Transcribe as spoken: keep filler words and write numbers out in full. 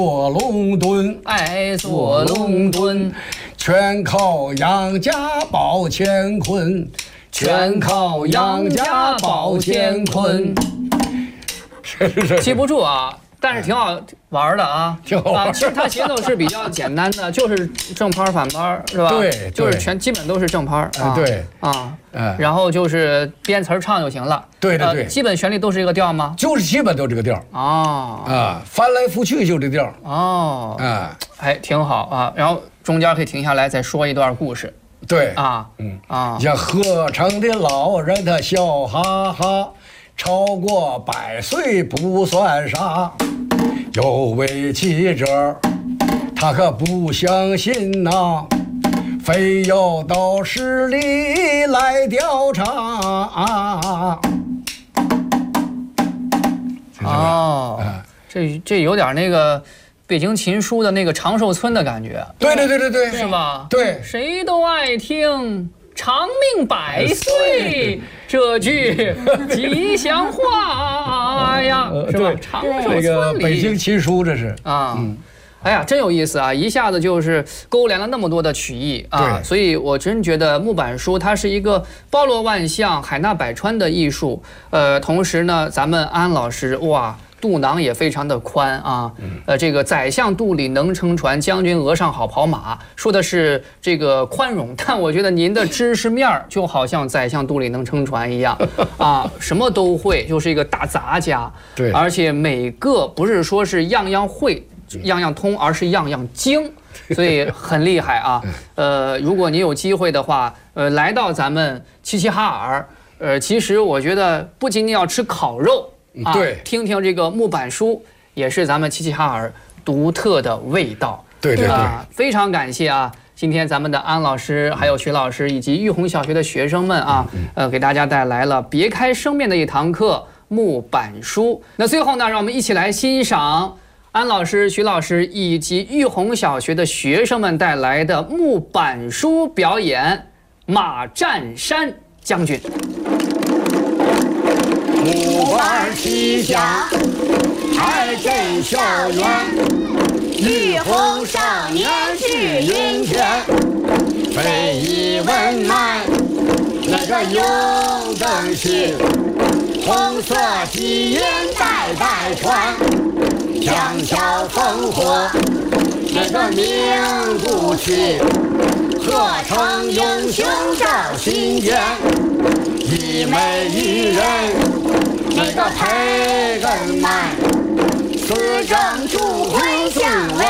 坐龙墩， 哎，坐龙墩， 全靠杨家宝乾坤， 全靠杨家宝乾坤。记不住啊，但是挺好玩的啊， 挺好玩啊。其实它节奏是比较简单的，就是正拍反拍，是吧？ 对， 就是全基本都是正拍啊。对啊， 嗯， 然后就是编词儿唱就行了。 对对对， 基本旋律都是一个调吗？ 就是基本都这个调。 哦啊，翻来覆去就这调。 哦， 啊， 哎，挺好啊。然后中间可以停下来再说一段故事。 对啊， 嗯啊， 像合成的老人他笑哈哈，超过百岁不算啥。有位记者，他可不相信呐，非要到市里来调查。 哦， 啊、 这这有点那个北京琴书的那个长寿村的感觉。 对对对对对， 是吧？ 对， 谁都爱听长命百岁这句吉祥话呀，是吧？长寿村里这个北京琴书这是啊。嗯，哎呀，真有意思啊！一下子就是勾连了那么多的曲艺啊，所以我真觉得木板书它是一个包罗万象、海纳百川的艺术。呃，同时呢，咱们安老师哇，肚囊也非常的宽啊。呃，这个宰相肚里能撑船，将军额上好跑马，说的是这个宽容，但我觉得您的知识面儿就好像宰相肚里能撑船一样啊，什么都会，就是一个大杂家。 对， 而且每个不是说是样样会。样样通，而是样样精，所以很厉害啊。呃，如果你有机会的话，呃，来到咱们齐齐哈尔，呃，其实我觉得不仅仅要吃烤肉啊， 对， 听听这个木板书，也是咱们齐齐哈尔独特的味道。 对对对， 啊，非常感谢啊。今天咱们的安老师、还有徐老师以及玉红小学的学生们啊，呃，给大家带来了别开生面的一堂课木板书。那最后呢，让我们一起来欣赏安老师、徐老师以及玉红小学的学生们带来的木板书表演《马占山将军》。 木板旗下，开镇校园，玉红少年志云天，非遗文脉，那个永登是红色基因代代传。强桥烽火，那个名不去，何成英雄照心间，一美一人，那个培根脉，此正主会。